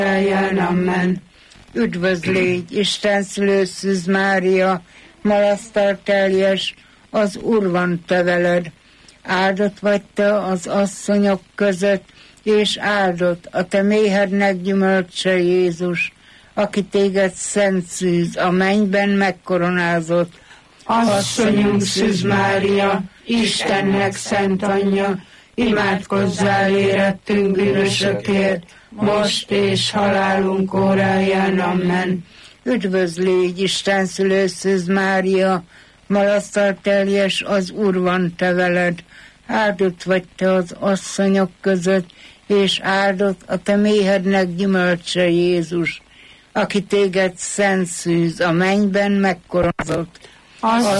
Amen. Amen. Üdvözlégy, Isten szülő Szűz Mária, malasztal teljes, az Úr van te veled. Áldott vagy te az asszonyok között, és áldott a te méhednek gyümölcse Jézus, aki téged szent szűz, a mennyben megkoronázott. Asszonyunk Szűz Mária, Istennek szent anyja, imádkozzál érettünk bűnösökért, most és halálunk óráján. Amen. Üdvözlégy, Isten szülő Szűz Mária, malasztal teljes, az Úr van te veled. Áldott vagy te az asszonyok között, és áldott a te méhednek gyümölcse Jézus, aki téged szent szűz, a mennyben megkoronázott. Asszonyunk